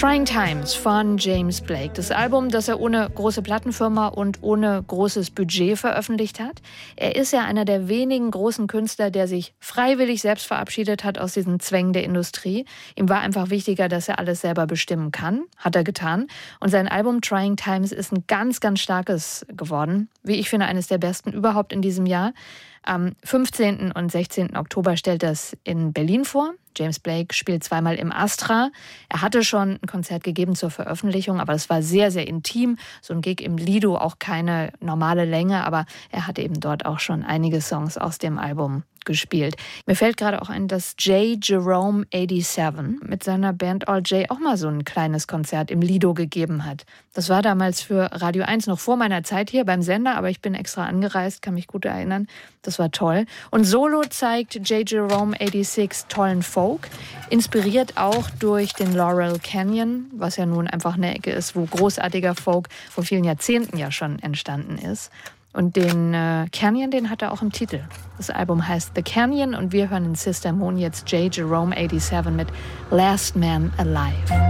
Trying Times von James Blake. Das Album, das er ohne große Plattenfirma und ohne großes Budget veröffentlicht hat. Er ist ja einer der wenigen großen Künstler, der sich freiwillig selbst verabschiedet hat aus diesen Zwängen der Industrie. Ihm war einfach wichtiger, dass er alles selber bestimmen kann. Hat er getan. Und sein Album Trying Times ist ein ganz, ganz starkes geworden. Wie ich finde, eines der besten überhaupt in diesem Jahr. Am 15. und 16. Oktober stellt er es in Berlin vor. James Blake spielt zweimal im Astra. Er hatte schon ein Konzert gegeben zur Veröffentlichung, aber es war sehr, sehr intim. So ein Gig im Lido, auch keine normale Länge, aber er hat eben dort auch schon einige Songs aus dem Album gespielt. Mir fällt gerade auch ein, dass J. Jerome 87 mit seiner Band All J auch mal so ein kleines Konzert im Lido gegeben hat. Das war damals für Radio 1 noch vor meiner Zeit hier beim Sender, aber ich bin extra angereist, kann mich gut erinnern. Das war toll. Und solo zeigt J. Jerome 86 tollen Folk, inspiriert auch durch den Laurel Canyon, was ja nun einfach eine Ecke ist, wo großartiger Folk vor vielen Jahrzehnten ja schon entstanden ist. Und den Canyon, den hat er auch im Titel. Das Album heißt The Canyon und wir hören in Sister Moon jetzt J. Jerome 87 mit Last Man Alive.